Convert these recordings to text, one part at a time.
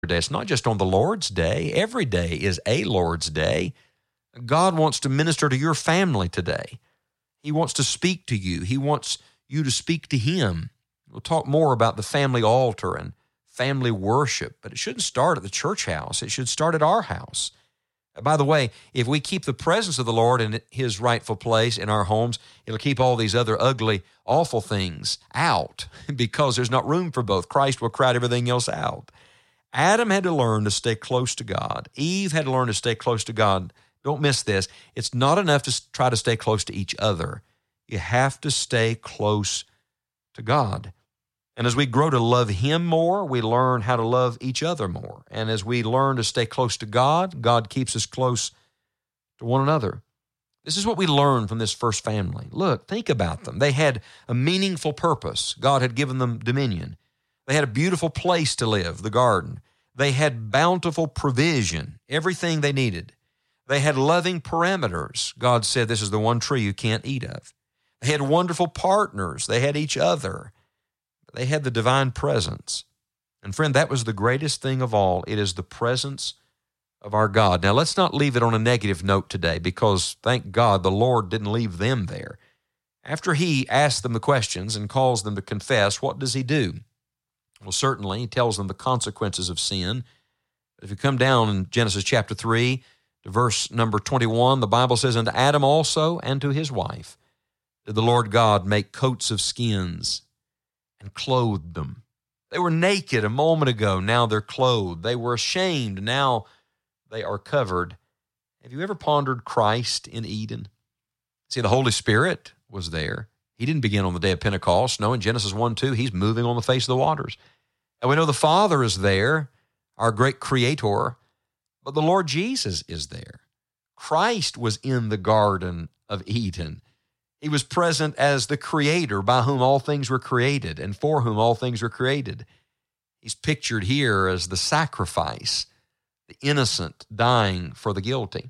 day. It's not just on the Lord's day. Every day is a Lord's day. God wants to minister to your family today. He wants to speak to you. He wants you to speak to Him. We'll talk more about the family altar and family worship, but it shouldn't start at the church house. It should start at our house. By the way, if we keep the presence of the Lord in His rightful place in our homes, it'll keep all these other ugly, awful things out because there's not room for both. Christ will crowd everything else out. Adam had to learn to stay close to God. Eve had to learn to stay close to God. Don't miss this. It's not enough to try to stay close to each other. You have to stay close to God. And as we grow to love Him more, we learn how to love each other more. And as we learn to stay close to God, God keeps us close to one another. This is what we learn from this first family. Look, think about them. They had a meaningful purpose. God had given them dominion. They had a beautiful place to live, the garden. They had bountiful provision, everything they needed. They had loving parameters. God said, this is the one tree you can't eat of. They had wonderful partners. They had each other. They had the divine presence. And friend, that was the greatest thing of all. It is the presence of our God. Now, let's not leave it on a negative note today because, thank God, the Lord didn't leave them there. After He asks them the questions and calls them to confess, what does He do? Well, certainly, He tells them the consequences of sin. But if you come down in Genesis chapter 3 to verse number 21, the Bible says, "And to Adam also and to his wife did the Lord God make coats of skins and clothed them." They were naked a moment ago, now they're clothed. They were ashamed, now they are covered. Have you ever pondered Christ in Eden? See, the Holy Spirit was there. He didn't begin on the day of Pentecost. No, in Genesis 1:2, He's moving on the face of the waters. And we know the Father is there, our great Creator, but the Lord Jesus is there. Christ was in the Garden of Eden. He was present as the Creator by whom all things were created and for whom all things were created. He's pictured here as the sacrifice, the innocent dying for the guilty,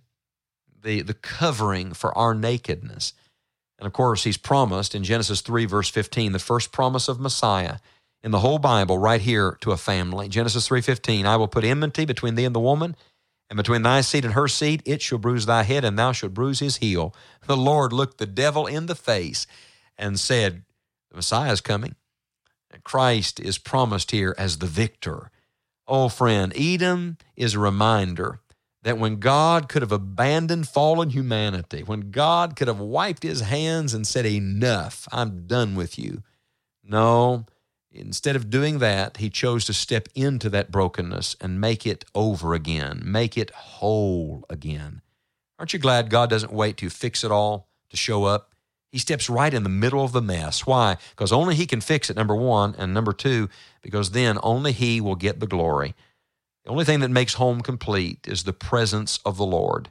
the covering for our nakedness. And of course, He's promised in Genesis 3, verse 15, the first promise of Messiah in the whole Bible right here to a family. Genesis 3:15, "I will put enmity between thee and the woman, and between thy seed and her seed, it shall bruise thy head, and thou shalt bruise his heel." The Lord looked the devil in the face and said, the Messiah is coming. And Christ is promised here as the victor. Oh, friend, Eden is a reminder that when God could have abandoned fallen humanity, when God could have wiped His hands and said, enough, I'm done with you. No, instead of doing that, He chose to step into that brokenness and make it over again, make it whole again. Aren't you glad God doesn't wait to fix it all to show up? He steps right in the middle of the mess. Why? Because only He can fix it, number one, and number two, because then only He will get the glory. The only thing that makes home complete is the presence of the Lord,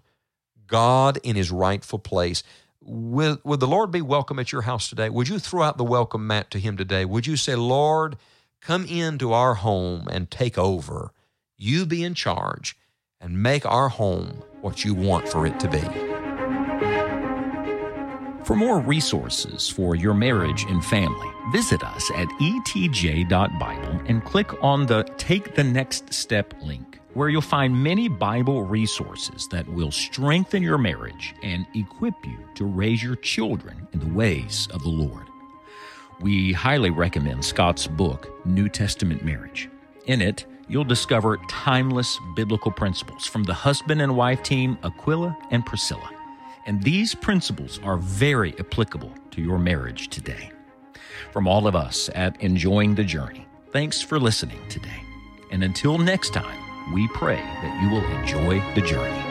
God in His rightful place. Would the Lord be welcome at your house today? Would you throw out the welcome mat to Him today? Would you say, Lord, come into our home and take over. You be in charge and make our home what you want for it to be. For more resources for your marriage and family, visit us at etj.bible and click on the Take the Next Step link, where you'll find many Bible resources that will strengthen your marriage and equip you to raise your children in the ways of the Lord. We highly recommend Scott's book, New Testament Marriage. In it, you'll discover timeless biblical principles from the husband and wife team Aquila and Priscilla. And these principles are very applicable to your marriage today. From all of us at Enjoying the Journey, thanks for listening today. And until next time, we pray that you will enjoy the journey.